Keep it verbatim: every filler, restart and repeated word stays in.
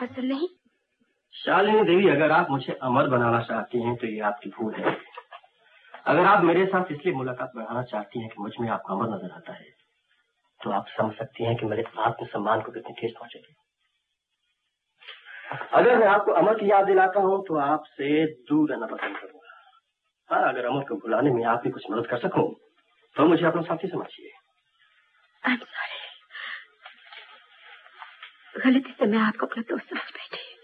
पसंद नहीं? शालिनी देवी, अगर आप मुझे अमर बनाना चाहती हैं तो ये आपकी भूल है। अगर आप मेरे साथ इसलिए मुलाकात बढ़ाना चाहती हैं कि मुझ में आपका अमर नजर आता है, तो आप समझ सकती हैं कि मेरे आत्मसम्मान को कितनी ठेस पहुंचेगी। अगर मैं आपको अमर की याद दिलाता हूं तो आपसे दूर रहना पसंद करूंगा। हाँ, अगर अमर को भुलाने में आप भी कुछ मदद कर सकूं तो मुझे अपना साथी समझिए। I'm sorry। गलती से मैं आपको अपना दोस्त समझ बैठी।